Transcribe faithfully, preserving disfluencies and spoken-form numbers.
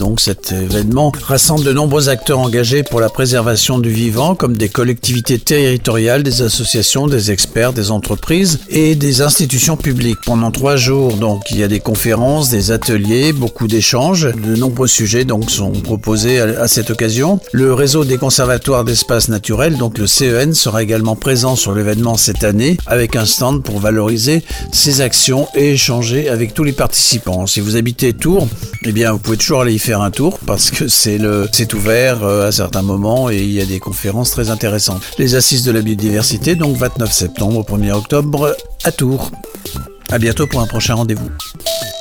donc cet événement rassemble de nombreux acteurs engagés pour la préservation du vivant, comme des collectivités territoriales, des associations, des experts, des entreprises et des institutions publiques. Pendant trois jours, donc, il y a des conférences, des ateliers, beaucoup d'échanges. De nombreux sujets donc sont proposés à, à cette occasion. Le réseau des conservatoires d'espaces naturels, donc le C E N, sera également présent sur l'événement cette année avec un stand pour valoriser ses actions et échanger avec tous les participants. Si vous habitez Tours, eh bien vous pouvez toujours aller y faire un tour parce que c'est, le, c'est ouvert à certains moments et il y a des conférences très intéressantes. Les Assises de la biodiversité, donc vingt-neuf septembre au premier octobre à Tours. À bientôt pour un prochain rendez-vous.